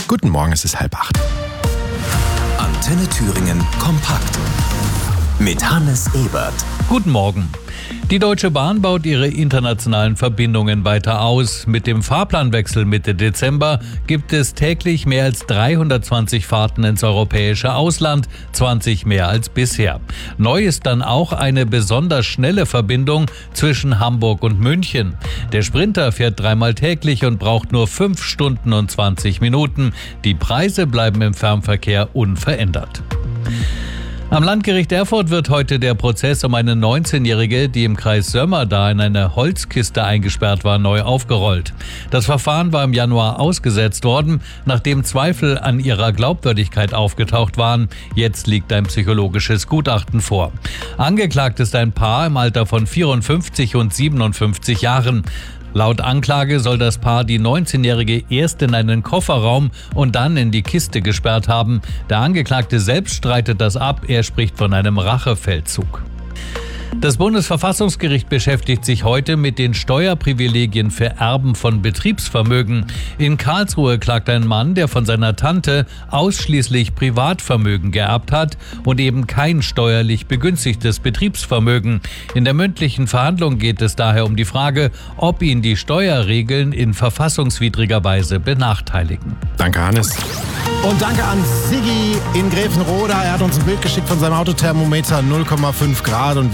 Guten Morgen, es ist 7:30. Antenne Thüringen kompakt mit Hannes Ebert. Guten Morgen. Die Deutsche Bahn baut ihre internationalen Verbindungen weiter aus. Mit dem Fahrplanwechsel Mitte Dezember gibt es täglich mehr als 320 Fahrten ins europäische Ausland, 20 mehr als bisher. Neu ist dann auch eine besonders schnelle Verbindung zwischen Hamburg und München. Der Sprinter fährt 3-mal täglich und braucht nur 5 Stunden und 20 Minuten. Die Preise bleiben im Fernverkehr unverändert. Am Landgericht Erfurt wird heute der Prozess um eine 19-Jährige, die im Kreis Sömmerda in eine Holzkiste eingesperrt war, neu aufgerollt. Das Verfahren war im Januar ausgesetzt worden, nachdem Zweifel an ihrer Glaubwürdigkeit aufgetaucht waren. Jetzt liegt ein psychologisches Gutachten vor. Angeklagt ist ein Paar im Alter von 54 und 57 Jahren. Laut Anklage soll das Paar die 19-Jährige erst in einen Kofferraum und dann in die Kiste gesperrt haben. Der Angeklagte selbst streitet das ab. Er spricht von einem Rachefeldzug. Das Bundesverfassungsgericht beschäftigt sich heute mit den Steuerprivilegien für Erben von Betriebsvermögen. In Karlsruhe klagt ein Mann, der von seiner Tante ausschließlich Privatvermögen geerbt hat und eben kein steuerlich begünstigtes Betriebsvermögen. In der mündlichen Verhandlung geht es daher um die Frage, ob ihn die Steuerregeln in verfassungswidriger Weise benachteiligen. Danke, Hannes. Und danke an Siggi in Gräfenroda. Er hat uns ein Bild geschickt von seinem Autothermometer, 0,5 Grad. Und